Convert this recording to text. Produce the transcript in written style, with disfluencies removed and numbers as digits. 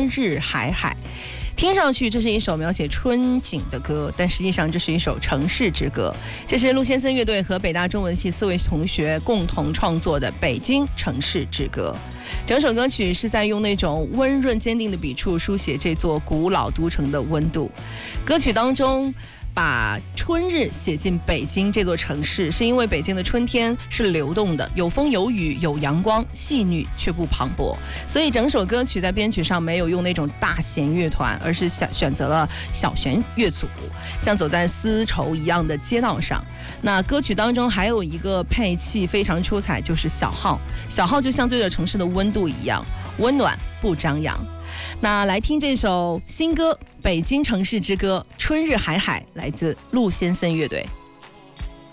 春日海海。听上去这是一首描写春景的歌，但实际上这是一首城市之歌。这是陆先生乐队和北大中文系4位同学共同创作的《北京城市之歌》。整首歌曲是在用那种温润坚定的笔触书写这座古老都城的温度。歌曲当中把春日写进北京这座城市，是因为北京的春天是流动的，有风有雨有阳光，细腻却不磅礴，所以整首歌曲在编曲上没有用那种大弦乐团，而是选择了小弦乐组，像走在丝绸一样的街道上。那歌曲当中还有一个配器非常出彩，就是小号。小号就像对着城市的温度一样，温暖不张扬。那来听这首新歌《北京城市之歌》，春日海海，来自陆先生乐队。